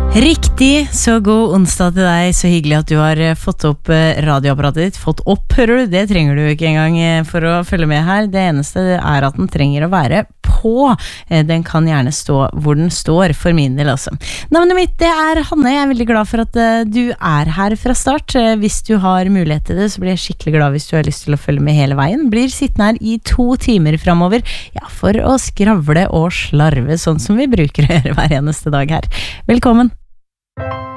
Riktig, så god onsdag til deg. Så hyggelig at du har fått opp radioapparatet ditt. Fått opp, hører du? Det trenger du ikke engang for å følge med her. Det eneste er at den trenger å være på. Den kan gjerne stå hvor den står, for min del altså. Navnet mitt, det er Hanne. Jeg er veldig glad for at du er her fra start. Hvis du har mulighet til det, så blir jeg skikkelig glad hvis du har lyst til å følge med hele veien. Blir sittende her i 2 timer fremover, ja, for å skravle og slarve, sånn som vi bruker å gjøre hver eneste dag her. Velkommen!